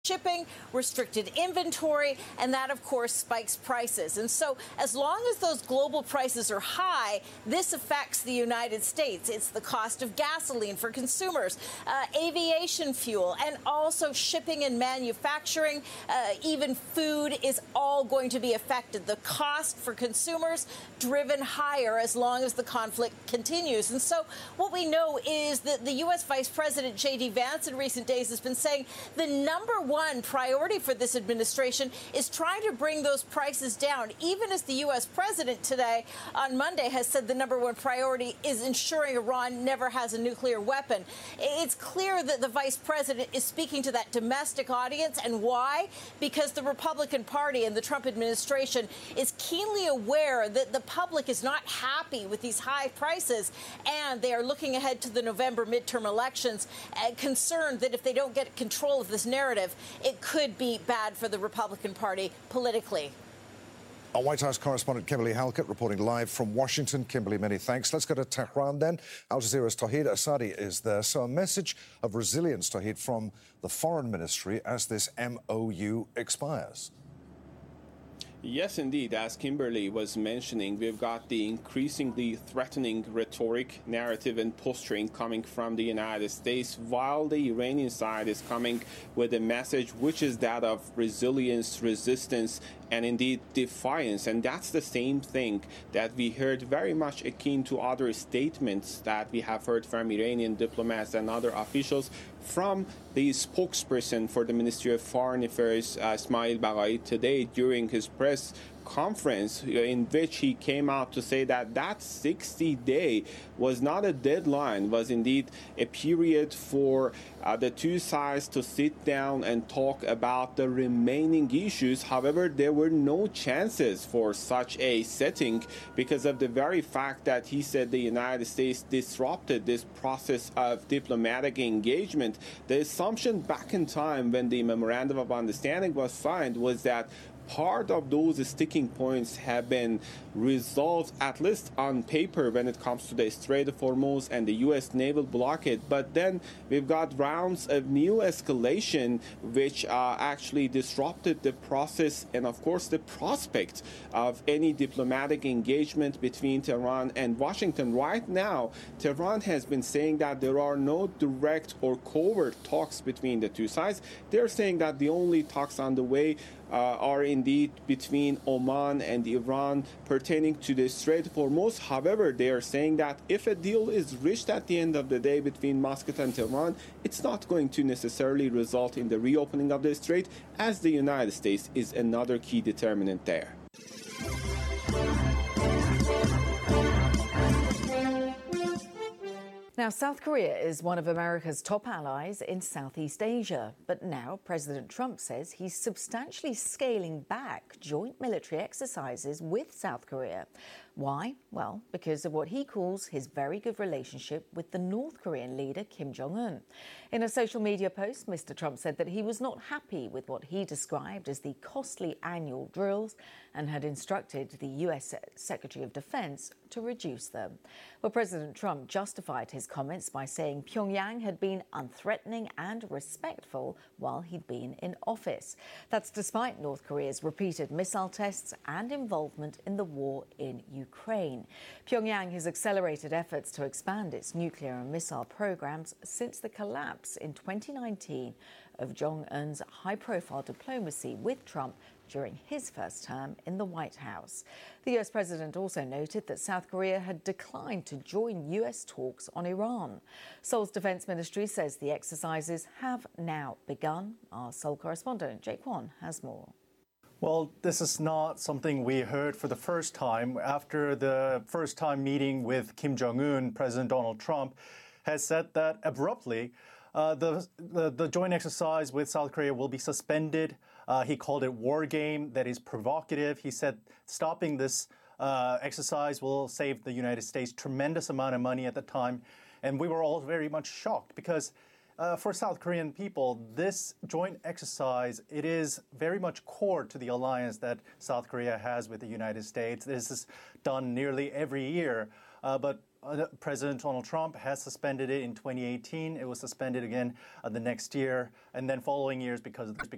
shipping, restricted inventory, and that, of course, spikes prices. And so as long as those global prices are high, this affects the United States. It's the cost of gasoline for consumers, aviation fuel, and also shipping and manufacturing, even food is all going to be affected. The cost for consumers driven higher as long as the conflict continues. And so what we know is that the U.S. Vice President J.D. Vance in recent days has been saying the number one priority for this administration is trying to bring those prices down, even as the U.S. president today on Monday has said the number one priority is ensuring Iran never has a nuclear weapon. It's clear that the vice president is speaking to that domestic audience. And why? Because the Republican Party and the Trump administration is keenly aware that the public is not happy with these high prices, and they are looking ahead to the November midterm elections, concerned that if they don't get control of this narrative, it could be bad for the Republican Party politically. Our White House correspondent Kimberly Halkett reporting live from Washington. Kimberly, many thanks. Let's go to Tehran then. Al Jazeera's Tawhid Asadi is there. So a message of resilience, Tawhid, from the Foreign Ministry as this MOU expires. Yes, indeed. As Kimberly was mentioning, we've got the increasingly threatening rhetoric, narrative, and posturing coming from the United States, while the Iranian side is coming with a message which is that of resilience, resistance, and indeed defiance. And that's the same thing that we heard, very much akin to other statements that we have heard from Iranian diplomats and other officials, from the spokesperson for the Ministry of Foreign Affairs, Ismail Baghai, today during his press conference, in which he came out to say that that 60-day was not a deadline, was indeed a period for the two sides to sit down and talk about the remaining issues. However, there were no chances for such a setting because of the very fact that he said the United States disrupted this process of diplomatic engagement. The assumption back in time when the Memorandum of Understanding was signed was that part of those sticking points have been resolved, at least on paper, when it comes to the Strait of Hormuz and the U.S. naval blockade. But then we've got rounds of new escalation, which actually disrupted the process and, of course, the prospect of any diplomatic engagement between Tehran and Washington. Right now, Tehran has been saying that there are no direct or covert talks between the two sides. They're saying that the only talks on the way are indeed between Oman and Iran pertaining to the Strait of Hormuz. However, they are saying that if a deal is reached at the end of the day between Muscat and Tehran, it's not going to necessarily result in the reopening of the strait, as the United States is another key determinant there. Now, South Korea is one of America's top allies in Southeast Asia. But now President Trump says he's substantially scaling back joint military exercises with South Korea. Why? Well, because of what he calls his very good relationship with the North Korean leader, Kim Jong-un. In a social media post, Mr. Trump said that he was not happy with what he described as the costly annual drills and had instructed the U.S. Secretary of Defense to reduce them. Well, President Trump justified his comments by saying Pyongyang had been unthreatening and respectful while he'd been in office. That's despite North Korea's repeated missile tests and involvement in the war in Ukraine. Pyongyang has accelerated efforts to expand its nuclear and missile programs since the collapse in 2019 of Jong-un's high-profile diplomacy with Trump during his first term in the White House. The U.S. president also noted that South Korea had declined to join U.S. talks on Iran. Seoul's defense ministry says the exercises have now begun. Our Seoul correspondent, Jake Won, has more. Well, this is not something we heard for the first time. After the first time meeting with Kim Jong-un, President Donald Trump has said that abruptly the joint exercise with South Korea will be suspended. He called it war game that is provocative. He said stopping this exercise will save the United States tremendous amount of money at the time. And we were all very much shocked because for South Korean people, this joint exercise, it is very much core to the alliance that South Korea has with the United States. This is done nearly every year. But President Donald Trump has suspended it in 2018. It was suspended again the next year, and then following years because of this.